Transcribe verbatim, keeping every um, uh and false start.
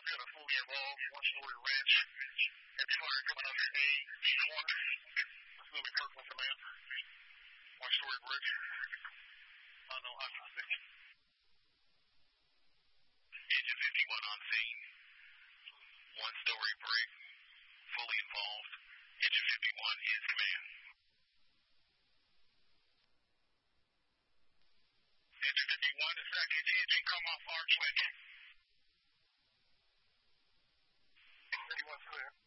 got a fully involved one-story ranch at two hundred coming up A corner. Let's move it Kirkland Command. One-story bridge. Uh, no, I'm not there. Engine fifty-one on scene. One-story brick, fully involved. Engine fifty-one is command. Engine fifty-one, the second engine come off archway. fifty-one's clear.